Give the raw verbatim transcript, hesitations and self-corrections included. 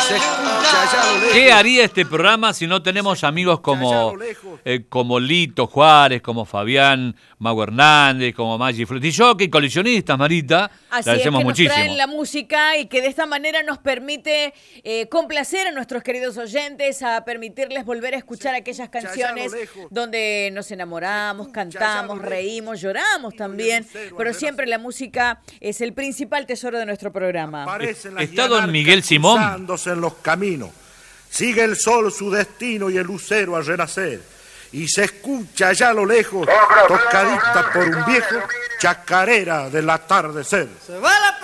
se escucha allá a lo lejos. ¿Qué haría este programa si no tenemos amigos como, eh, como Lito Juárez, como Fabián Mago Hernández, como Maggi Frutijockey, colisionistas, Marita? Así Le agradecemos es, que muchísimo. nos traen la música y que de esta manera nos permite eh, complacer a nuestros queridos oyentes, a permitirles volver a escuchar aquellas canciones donde nos enamoramos, cantamos, reímos, lloramos también, pero siempre la música es el principal tesoro de nuestro programa. ¿Está don Miguel Simón? En los caminos. Sigue el sol su destino y el lucero a renacer. Y se escucha allá a lo lejos, tocadita por un viejo, chacarera del atardecer. Se va la